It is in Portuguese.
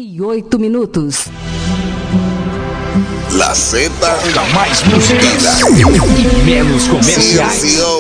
E 8 minutos. La Z, mais música e menos comerciais.